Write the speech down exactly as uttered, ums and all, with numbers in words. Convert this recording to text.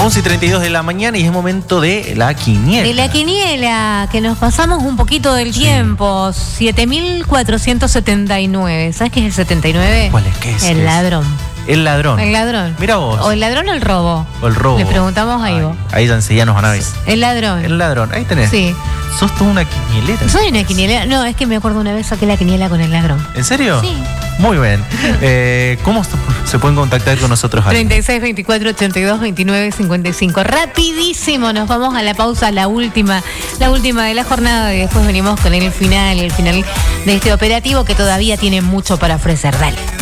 once y treinta y dos de la mañana y es momento de la quiniela. De la quiniela, que nos pasamos un poquito del sí. tiempo. siete mil cuatrocientos setenta y nueve. ¿Sabes qué es el setenta y nueve? ¿Cuál es? ¿Qué es? El ¿Qué ladrón. Es? El ladrón. El ladrón. Mira vos. O el ladrón o el robo. O el robo. Le preguntamos a Ivo. Ahí ya enseguida nos van a ver. El ladrón. El ladrón. Ahí tenés. Sí. Sos toda una quinielera. Soy una quinielera. No, es que me acuerdo una vez saqué la quiniela con el ladrón. ¿En serio? Sí. Muy bien. Eh, ¿Cómo se pueden contactar con nosotros? treinta y seis, veinticuatro, ochenta y dos, veintinueve, cincuenta y cinco. Rapidísimo, nos vamos a la pausa, la última, la última de la jornada y después venimos con el final, el final de este operativo que todavía tiene mucho para ofrecer. Dale.